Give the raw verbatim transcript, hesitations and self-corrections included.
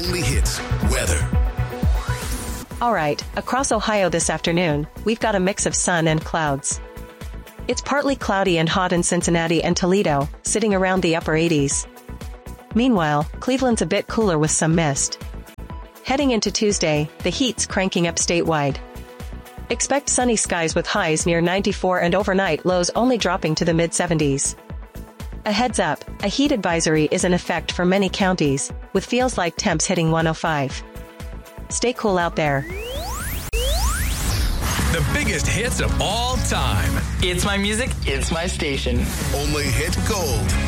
only hits weather. All right, across Ohio this afternoon, we've got a mix of sun and clouds. It's partly cloudy and hot in Cincinnati and Toledo, sitting around the upper eighties. Meanwhile, Cleveland's a bit cooler with some mist. Heading into Tuesday, the heat's cranking up statewide. Expect sunny skies with highs near ninety-four and overnight lows only dropping to the mid-seventies. A heads up, a heat advisory is in effect for many counties, with feels like temps hitting one oh five. Stay cool out there. The biggest hits of all time. It's my music, it's my station. Only hit gold.